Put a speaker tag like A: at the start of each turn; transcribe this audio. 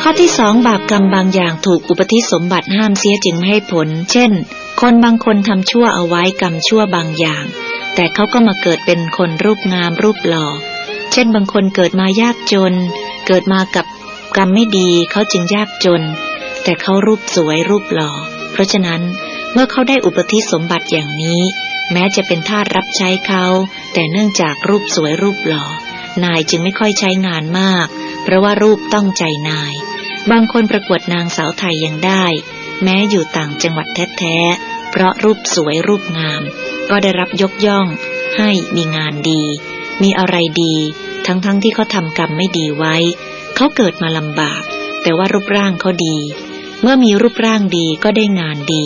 A: ข้อที่สองบาปกรรมบางอย่างถูกอุปธิสมบัติห้ามเสียจึงไม่ให้ผลเช่นคนบางคนทำชั่วเอาไว้กรรมชั่วบางอย่างแต่เขาก็มาเกิดเป็นคนรูปงามรูปหล่อเช่นบางคนเกิดมายากจนเกิดมากับกรรมไม่ดีเขาจึงยากจนแต่เขารูปสวยรูปหล่อเพราะฉะนั้นเมื่อเขาได้อุปธิสมบัติอย่างนี้แม้จะเป็นทาสรับใช้เขาแต่เนื่องจากรูปสวยรูปหล่อนายจึงไม่ค่อยใช้งานมากเพราะว่ารูปต้องใจนายบางคนประกวดนางสาวไทยยังได้แม้อยู่ต่างจังหวัดแท้ๆเพราะรูปสวยรูปงามก็ได้รับยกย่องให้มีงานดีมีอะไรดีทั้งที่เขาทำกรรมไม่ดีไว้เขาเกิดมาลำบากแต่ว่ารูปร่างเขาดีเมื่อมีรูปร่างดีก็ได้งานดี